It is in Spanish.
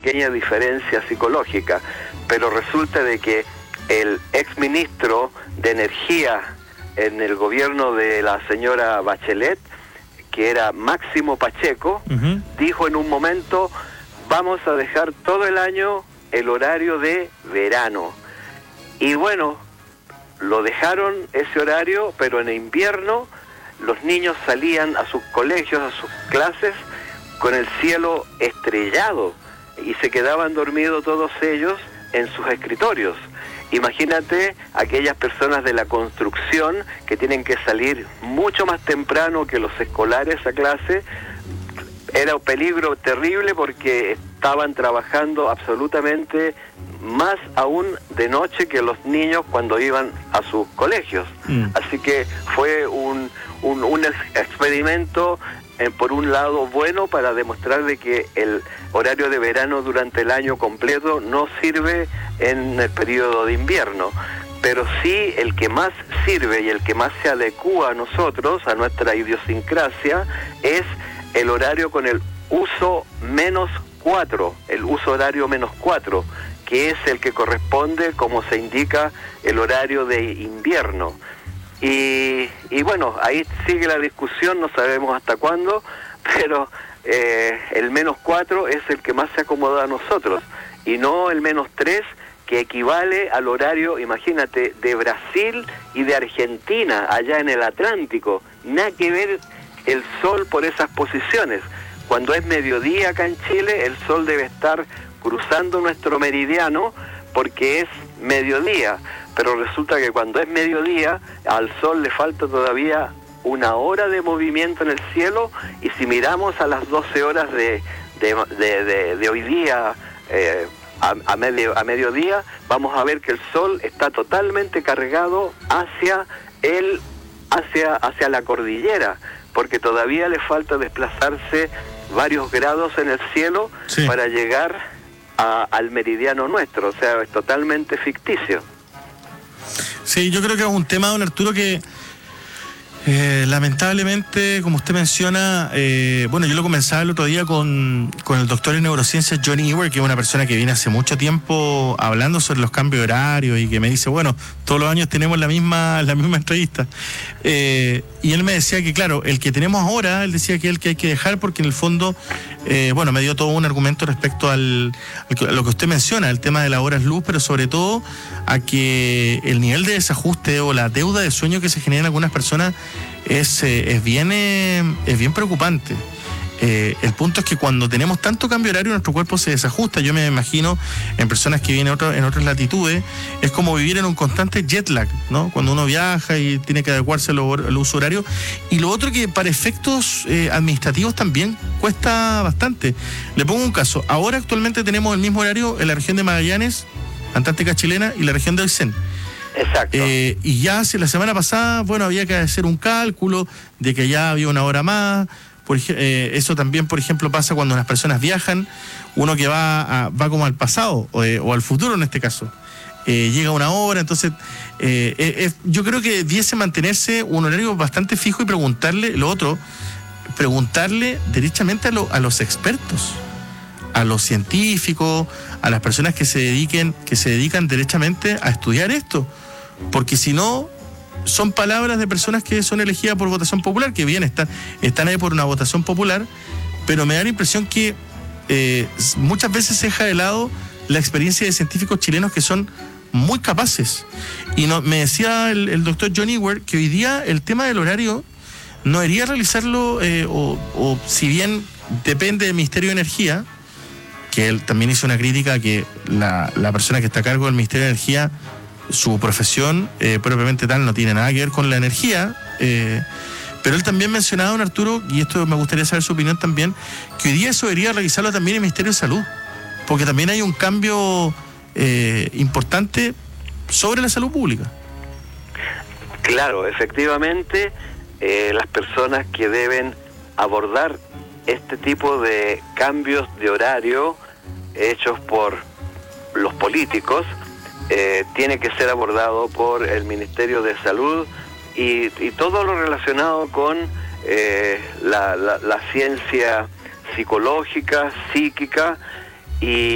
pequeña diferencia psicológica, pero resulta de que el exministro de Energía en el gobierno de la señora Bachelet, que era Máximo Pacheco, dijo en un momento: vamos a dejar todo el año el horario de verano. Y bueno, lo dejaron ese horario, pero en invierno los niños salían a sus colegios, a sus clases, con el cielo estrellado, y se quedaban dormidos todos ellos en sus escritorios. Imagínate aquellas personas de la construcción que tienen que salir mucho más temprano que los escolares a clase. Era un peligro terrible porque estaban trabajando absolutamente más aún de noche que los niños cuando iban a sus colegios. Así que fue un experimento, por un lado, bueno, para demostrar de que el horario de verano durante el año completo no sirve en el periodo de invierno, pero sí el que más sirve y el que más se adecúa a nosotros, a nuestra idiosincrasia, es el horario con el uso -4, el uso horario -4, que es el que corresponde, como se indica, el horario de invierno. Y bueno, ahí sigue la discusión, no sabemos hasta cuándo, pero el -4 es el que más se acomoda a nosotros, y no el -3, que equivale al horario, imagínate, de Brasil y de Argentina, allá en el Atlántico. Nada que ver el sol por esas posiciones. Cuando es mediodía acá en Chile, el sol debe estar cruzando nuestro meridiano porque es mediodía, pero resulta que cuando es mediodía, al sol le falta todavía 1 hora de movimiento en el cielo, y si miramos a las 12 horas de hoy día, a mediodía, vamos a ver que el sol está totalmente cargado hacia la cordillera, porque todavía le falta desplazarse varios grados en el cielo para llegar al meridiano nuestro. O sea, es totalmente ficticio. Sí, yo creo que es un tema, don Arturo, que lamentablemente, como usted menciona, bueno, yo lo comenzaba el otro día con el doctor en neurociencias Johnny Ewert, que es una persona que viene hace mucho tiempo hablando sobre los cambios de horario, y que me dice, bueno, todos los años tenemos la misma entrevista, y él me decía que, claro, el que tenemos ahora, él decía que es el que hay que dejar, porque en el fondo, bueno, me dio todo un argumento respecto a lo que usted menciona, el tema de las horas luz, pero sobre todo a que el nivel de desajuste o la deuda de sueño que se genera en algunas personas es bien preocupante. El punto es que cuando tenemos tanto cambio horario, nuestro cuerpo se desajusta. Yo me imagino en personas que viven en otras latitudes, es como vivir en un constante jet lag, ¿no? Cuando uno viaja y tiene que adecuarse al uso horario. Y lo otro, que para efectos administrativos también cuesta bastante. Le pongo un caso. Ahora actualmente tenemos el mismo horario en la región de Magallanes, Antártica chilena, y la región de Aysén. Exacto. Y ya la semana pasada, bueno, había que hacer un cálculo de que ya había 1 hora más. Eso también, por ejemplo, pasa cuando las personas viajan, uno que va como al pasado o al futuro en este caso. Llega 1 hora, entonces yo creo que debiese mantenerse un horario bastante fijo y preguntarle derechamente a los expertos, a los científicos, a las personas que se dedican derechamente a estudiar esto, porque si no, son palabras de personas que son elegidas por votación popular, que bien están ahí por una votación popular, pero me da la impresión que muchas veces se deja de lado la experiencia de científicos chilenos que son muy capaces. Y me decía el doctor Johnny Ewert que hoy día el tema del horario no debería realizarlo, o si bien depende del Ministerio de Energía, que él también hizo una crítica que la persona que está a cargo del Ministerio de Energía, su profesión propiamente tal no tiene nada que ver con la energía, pero él también mencionaba, don Arturo, y esto me gustaría saber su opinión también, que hoy día eso debería realizarlo también el Ministerio de Salud, porque también hay un cambio importante sobre la salud pública. Claro, efectivamente, las personas que deben abordar este tipo de cambios de horario hechos por los políticos, tiene que ser abordado por el Ministerio de Salud y todo lo relacionado con la ciencia psicológica, psíquica, y